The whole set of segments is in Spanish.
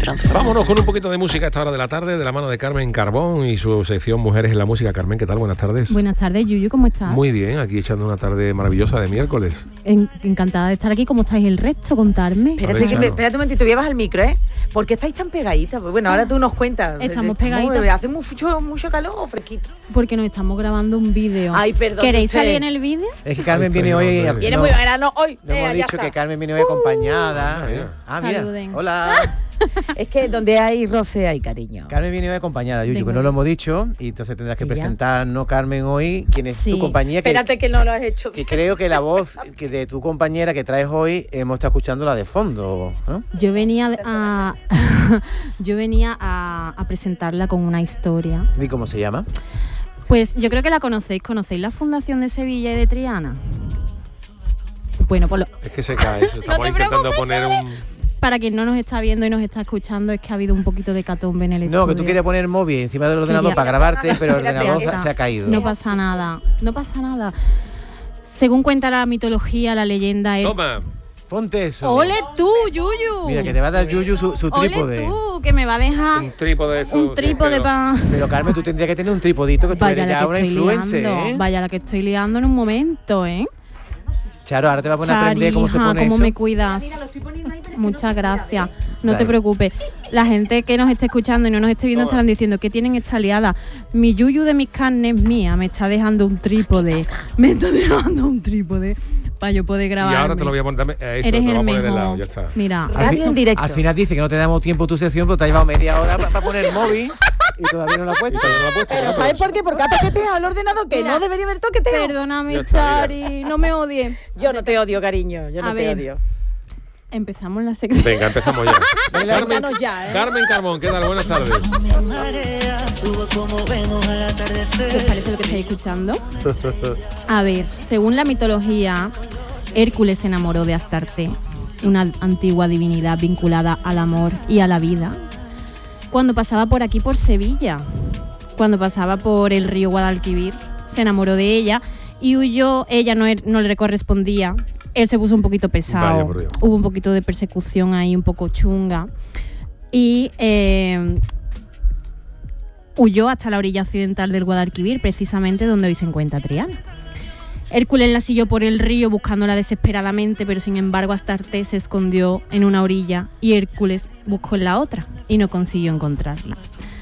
transformar. Vámonos con un poquito de música a esta hora de la tarde, de la mano de Carmen Carbón y su sección Mujeres en la Música. Carmen, ¿qué tal? Buenas tardes. Buenas tardes, Yuyu, ¿cómo estás? Muy bien, aquí echando una tarde maravillosa de miércoles. Encantada de estar aquí. ¿Cómo estáis el resto? Contarme. Espérate Espérate un momentito, voy a bajar el micro, ¿eh? ¿Por qué estáis tan pegaditas? Pues bueno, ahora tú nos cuentas. Estamos pegaditas. ¿Hace mucho calor o fresquito? Porque nos estamos grabando un vídeo. Ay, perdón. ¿Queréis usted. salir en el vídeo? Es que Carmen viene hoy... Viene muy verano hoy. No hemos ya dicho está. que Carmen viene hoy acompañada. Mira. Saluden. Hola. Es que donde hay roce hay cariño. Carmen viene hoy acompañada, Yuyu, Venga. que no lo hemos dicho. Y entonces tendrás que ¿Y ya? presentarnos, Carmen, hoy quién es Sí. su compañía. Espérate que no lo has hecho. Que creo que la voz que de tu compañera que traes hoy hemos estado escuchándola de fondo, ¿no? Yo venía a a presentarla con una historia. ¿Y cómo se llama? Pues yo creo que la conocéis. ¿Conocéis la Fundación de Sevilla y de Triana? Bueno, pues Es que se cae eso. Estamos te intentando preocupes, poner un... para quien no nos está viendo y nos está escuchando, es que ha habido un poquito de catombe en el estudio. No, que tú querías poner el móvil encima del ordenador Quería- para grabarte, pero el Espérate, ordenador esa. se ha caído. No pasa nada, no pasa nada. Según cuenta la mitología, la leyenda es... Toma. Ponte eso. ¡Ole tú, Yuyu! Mira, que te va a dar Yuyu su ¡Ole trípode. tú, que me va a dejar Un trípode de esto. un trípode para... Pero Carmen, tú tendrías que tener un tripodito, que tú Vaya eres la ya que una estoy influencer, liando, ¿eh? vaya la que estoy liando en un momento, ¿eh? Charo, ahora te va a poner a aprender cómo se Hija, pone cómo eso. me cuidas. Muchas gracias. No te Dale. preocupes. La gente que nos esté escuchando y no nos esté viendo estarán diciendo que tienen esta liada. Mi Yuyu de mis carnes mía me está dejando un trípode. Me está dejando un trípode para yo poder Y grabar. ahora te lo voy a poner. Dame, eso, Eres te lo voy a el poner de lado, mejor. ya está. Mira, Radio en directo. Al final dice que no te damos tiempo tu sección, pero te ha llevado media hora para poner el móvil y todavía no lo ha Y puesto. todavía no lo ha puesto, Pero ¿no? ¿sabes por qué? Porque ha toqueteado el ordenador que Mira, no debería haber toqueteado. perdóname, Ya está, Chari, no me odies. Yo no te odio, cariño. Yo no A te ver. odio. Empezamos la sección. Venga, empezamos ya. Cuéntanos ya, ¿eh? Carmen Carbón, ¿qué tal? Buenas tardes. ¿Qué os parece lo que estáis escuchando? A ver, según la mitología, Hércules se enamoró de Astarte, una antigua divinidad vinculada al amor y a la vida, cuando pasaba por aquí, por Sevilla. Cuando pasaba por el río Guadalquivir, se enamoró de ella y huyó. Ella no le correspondía. Él se puso un poquito pesado. Vaya, por Dios. Hubo un poquito de persecución ahí, un poco chunga. Y huyó hasta la orilla occidental del Guadalquivir, precisamente donde hoy se encuentra Triana. Hércules la siguió por el río buscándola desesperadamente, pero sin embargo Astarte se escondió en una orilla y Hércules buscó en la otra y no consiguió encontrarla.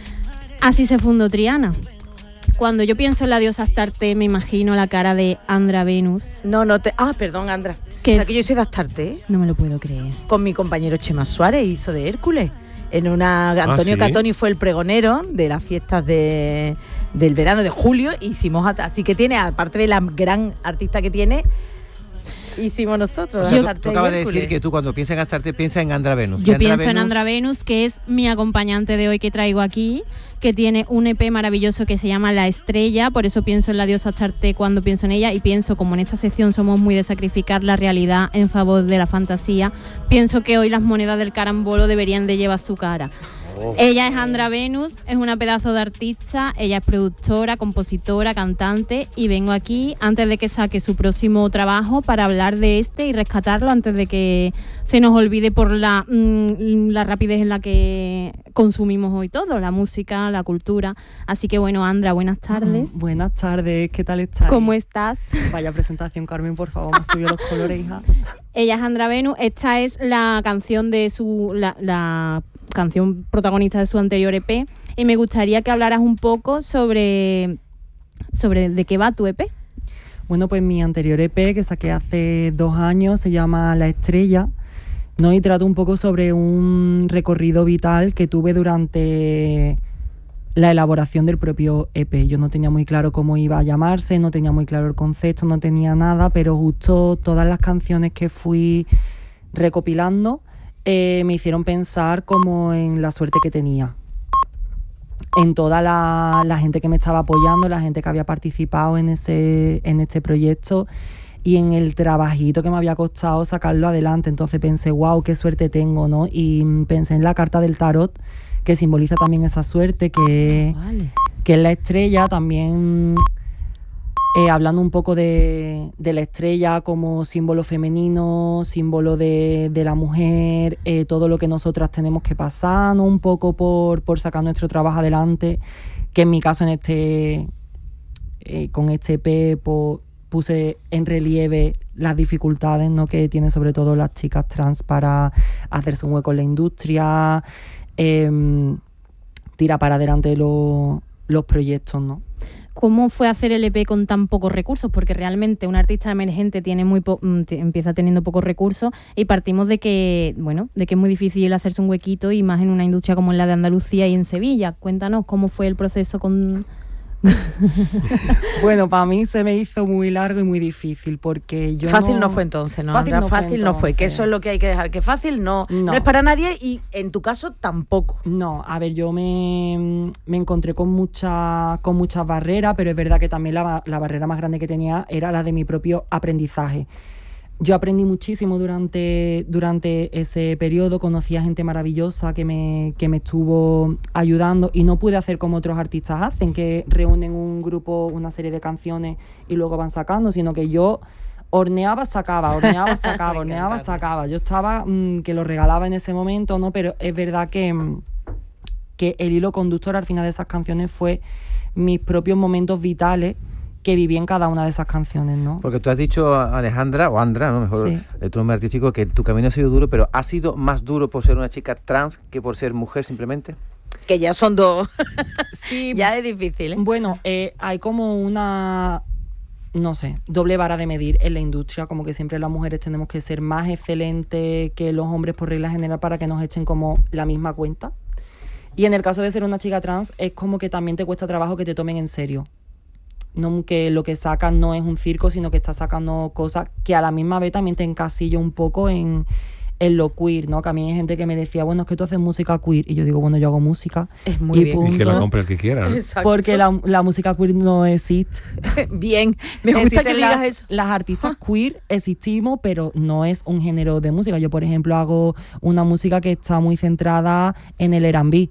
Así se fundó Triana. Cuando yo pienso en la diosa Astarte, me imagino la cara de Andra Venus. No te... Ah, perdón, Andra. ¿Qué O sea, es? que yo soy de Astarte, ¿eh? No me lo puedo creer. Con mi compañero Chema Suárez hizo de Hércules. En una... Antonio ¿sí? Catoni fue el pregonero de las fiestas del verano de julio. Hicimos... Así que tiene, aparte de la gran artista que tiene, hicimos nosotros. O sea, Astarte tú y acabas de Hércules. decir que tú cuando piensas en Astarte piensas en Andra Venus. Yo Y pienso en Venus- Andra Venus, que es mi acompañante de hoy que traigo aquí, que tiene un EP maravilloso que se llama La Estrella, por eso pienso en la diosa Astarte cuando pienso en ella y pienso, como en esta sección somos muy de sacrificar la realidad en favor de la fantasía, pienso que hoy las monedas del carambolo deberían de llevar su cara. Ella es Andra Venus, es una pedazo de artista, ella es productora, compositora, cantante y vengo aquí antes de que saque su próximo trabajo para hablar de este y rescatarlo antes de que se nos olvide por la rapidez en la que consumimos hoy todo, la música, la cultura. Así que bueno, Andra, buenas tardes. Buenas tardes, ¿qué tal estás? ¿Cómo estás? Vaya presentación, Carmen, por favor, me subió los colores, hija. Ella es Andra Venus, esta es la canción de la canción protagonista de su anterior EP y me gustaría que hablaras un poco sobre de qué va tu EP. Bueno, pues mi anterior EP que saqué hace 2 años se llama La Estrella, ¿no? Y trato un poco sobre un recorrido vital que tuve durante la elaboración del propio EP. Yo no tenía muy claro cómo iba a llamarse, no tenía muy claro el concepto, no tenía nada, pero justo todas las canciones que fui recopilando me hicieron pensar como en la suerte que tenía. En toda la gente que me estaba apoyando, la gente que había participado en este proyecto y en el trabajito que me había costado sacarlo adelante. Entonces pensé, wow, qué suerte tengo, ¿no? Y pensé en la carta del tarot, que simboliza también esa suerte, que es la estrella. También hablando un poco de la estrella como símbolo femenino, símbolo de la mujer, todo lo que nosotras tenemos que pasar, ¿no? Un poco por sacar nuestro trabajo adelante, que en mi caso con este EP puse en relieve las dificultades, ¿no? que tienen sobre todo las chicas trans para hacerse un hueco en la industria, tira para adelante los proyectos, ¿no? ¿Cómo fue hacer el EP con tan pocos recursos? Porque realmente un artista emergente tiene empieza teniendo pocos recursos y partimos de que es muy difícil hacerse un huequito y más en una industria como la de Andalucía y en Sevilla. Cuéntanos cómo fue el proceso con... Bueno, para mí se me hizo muy largo y muy difícil porque yo fácil no fue entonces, ¿no? Fácil no fue, que eso es lo que hay que dejar, que fácil no es para nadie y en tu caso tampoco. No, a ver, yo me encontré con muchas barreras, pero es verdad que también la barrera más grande que tenía era la de mi propio aprendizaje. Yo aprendí muchísimo durante ese periodo, conocí a gente maravillosa que me estuvo ayudando y no pude hacer como otros artistas hacen, que reúnen un grupo, una serie de canciones y luego van sacando, sino que yo horneaba, sacaba. Yo estaba que lo regalaba en ese momento, ¿no? Pero es verdad que el hilo conductor al final de esas canciones fue mis propios momentos vitales que viví en cada una de esas canciones, ¿no? Porque tú has dicho, Alejandra, o Andra, ¿no? Mejor sí. Tu nombre artístico, que tu camino ha sido duro, pero ¿ha sido más duro por ser una chica trans que por ser mujer simplemente? Que ya son dos. Sí. Ya es difícil, ¿eh? Bueno, hay como una... no sé, doble vara de medir en la industria, como que siempre las mujeres tenemos que ser más excelentes que los hombres por regla general para que nos echen como la misma cuenta. Y en el caso de ser una chica trans, es como que también te cuesta trabajo que te tomen en serio. No, que lo que sacas no es un circo, sino que estás sacando cosas que a la misma vez también te encasillo un poco en lo queer, ¿no? Que a mí hay gente que me decía, bueno, es que tú haces música queer. Y yo digo, bueno, yo hago música. Es muy bien. Y que la compre el que quiera, ¿no? Exacto. Porque la música queer no existe. Bien, me gusta que digas eso. Las artistas queer existimos, pero no es un género de música. Yo, por ejemplo, hago una música que está muy centrada en el R&B.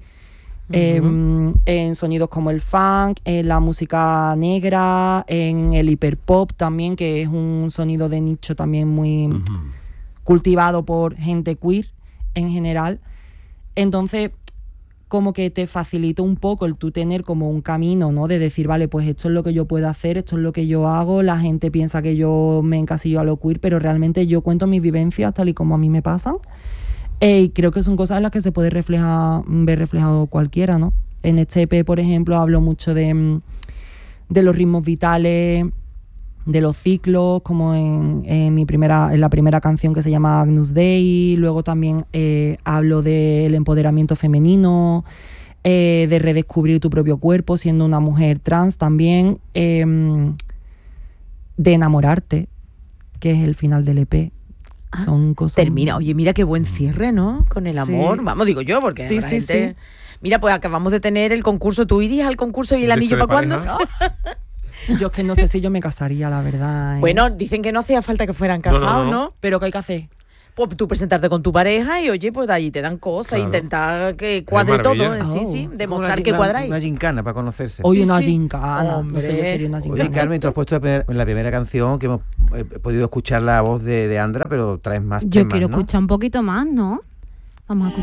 En sonidos como el funk, en la música negra, en el hiperpop también, que es un sonido de nicho también muy cultivado por gente queer en general. Entonces, como que te facilita un poco el tú tener como un camino, ¿no? De decir, vale, pues esto es lo que yo puedo hacer, esto es lo que yo hago, la gente piensa que yo me encasillo a lo queer, pero realmente yo cuento mis vivencias tal y como a mí me pasan. Y creo que son cosas en las que se puede ver reflejado cualquiera, ¿no? En este EP, por ejemplo, hablo mucho de los ritmos vitales, de los ciclos, como en la primera canción que se llama Agnus Dei. Luego también hablo del empoderamiento femenino, de redescubrir tu propio cuerpo siendo una mujer trans también, de enamorarte, que es el final del EP. Son cosas... Termina. Oye, mira qué buen cierre, ¿no? Con el amor. Sí. Vamos, digo yo, porque sí, la gente... Sí. Mira, pues acabamos de tener el concurso. ¿Tú irías al concurso y el anillo para cuándo? Yo es que no sé si yo me casaría, la verdad. Bueno, dicen que no hacía falta que fueran casados, ¿no? Pero ¿qué hay que hacer? Pues tú presentarte con tu pareja y oye, pues allí te dan cosas, intentar que cuadre todo, sí, demostrar que cuadráis. Una gincana para conocerse. Hoy una gincana, hombre. No sé, sería una gincana. Oye, Carmen, tú has puesto en la primera canción que hemos podido escuchar la voz de Andra, pero traes más Yo temas, quiero ¿no? escuchar un poquito más, ¿no? Vamos a escuchar.